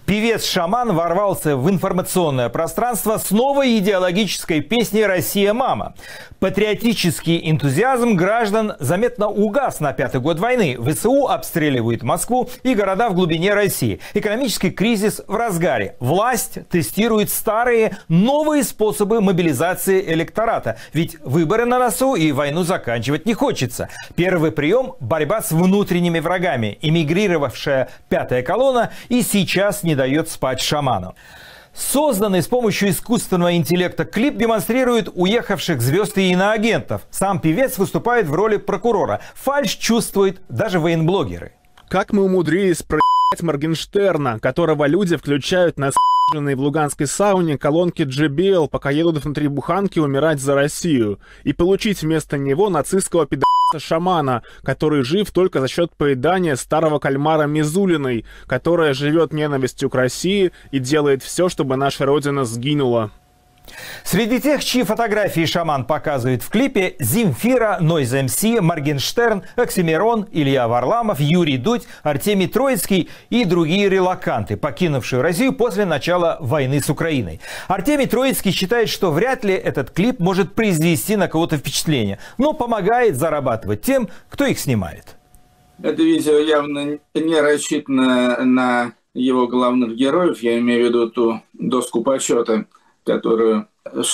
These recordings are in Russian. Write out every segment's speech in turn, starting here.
Певец-шаман ворвался в информационное пространство с новой идеологической песней «Россия, мама». Патриотический энтузиазм граждан заметно угас на 5-й год войны. ВСУ обстреливают Москву и города в глубине России. Экономический кризис в разгаре. Власть тестирует старые, новые способы мобилизации электората. Ведь выборы на носу и войну заканчивать не хочется. Первый прием – борьба с внутренними врагами. Эмигрировавшая пятая колонна и сейчас не дает спать шаману. Созданный с помощью искусственного интеллекта клип демонстрирует уехавших звезд и иноагентов. Сам певец выступает в роли прокурора. Фальшь чувствуют даже военблогеры. Как мы умудрились проебать Моргенштерна, которого люди включают на в луганской сауне колонки JBL, пока едут внутри буханки умирать за Россию, и получить вместо него нацистского пидораса-шамана, который жив только за счет поедания старого кальмара Мизулиной, которая живет ненавистью к России и делает все, чтобы наша родина сгинула. Среди тех, чьи фотографии шаман показывает в клипе, Земфира, Noise MC, Моргенштерн, Оксимирон, Илья Варламов, Юрий Дудь, Артемий Троицкий и другие релоканты, покинувшие Россию после начала войны с Украиной. Артемий Троицкий считает, что вряд ли этот клип может произвести на кого-то впечатление, но помогает зарабатывать тем, кто их снимает. Это видео явно не рассчитано на его главных героев, я имею в виду ту доску почета, которую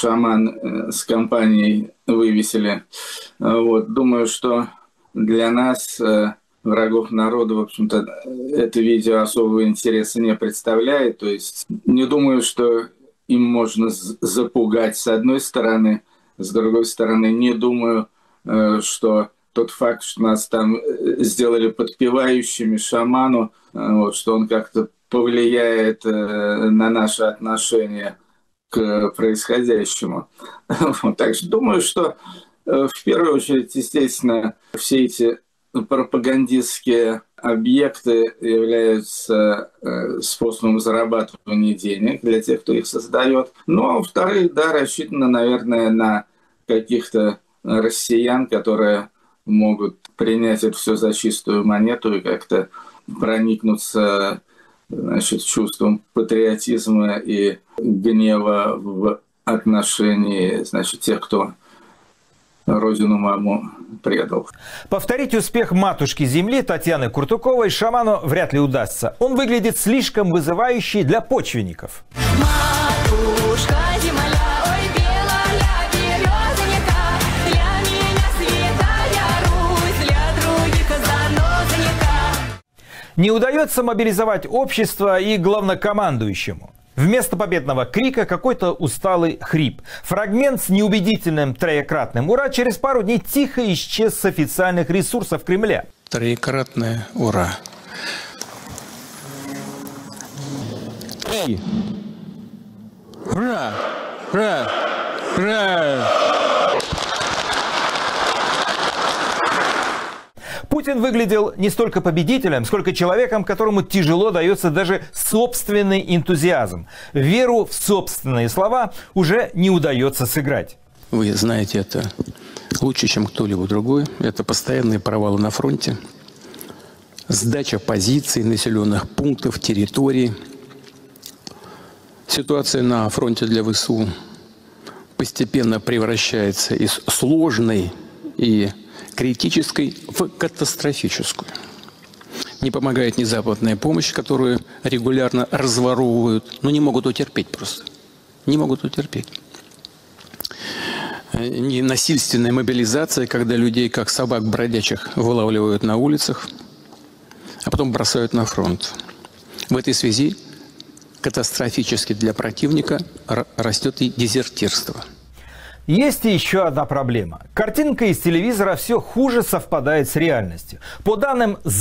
шаман с компанией вывесили. Вот. Думаю, что для нас, врагов народа, в общем-то, это видео особого интереса не представляет. То есть не думаю, что им можно запугать с одной стороны, с другой стороны, не думаю, что тот факт, что нас там сделали подпевающими шаману, вот, что он как-то повлияет на наши отношения к происходящему. Также думаю, что в первую очередь, естественно, все эти пропагандистские объекты являются способом зарабатывания денег для тех, кто их создает. Ну, а во-вторых, да, рассчитано, наверное, на каких-то россиян, которые могут принять это все за чистую монету и как-то проникнуться, значит, чувством патриотизма и гнева в отношении, значит, тех, кто родину маму предал. Повторить успех матушки земли Татьяны Куртуковой шаману вряд ли удастся. Он выглядит слишком вызывающе для почвенников. Матушка земля, ой, белая березонька, для меня святая Русь, для других занозонька. Не удается мобилизовать общество и главнокомандующему. Вместо победного крика какой-то усталый хрип. Фрагмент с неубедительным троекратным «Ура» через пару дней тихо исчез с официальных ресурсов Кремля. Троекратное «Ура». Эй! Ура! Ура! Ура! Путин выглядел не столько победителем, сколько человеком, которому тяжело дается даже собственный энтузиазм. Веру в собственные слова уже не удается сыграть. Вы знаете это лучше, чем кто-либо другой. Это постоянные провалы на фронте, сдача позиций, населенных пунктов, территорий. Ситуация на фронте для ВСУ постепенно превращается из сложной и критической в катастрофическую. Не помогает ни западная помощь, которую регулярно разворовывают, но не могут утерпеть просто. Не могут утерпеть. Ни насильственная мобилизация, когда людей, как собак бродячих, вылавливают на улицах, а потом бросают на фронт. В этой связи катастрофически для противника растет и дезертирство. Есть и еще одна проблема. Картинка из телевизора все хуже совпадает с реальностью. По данным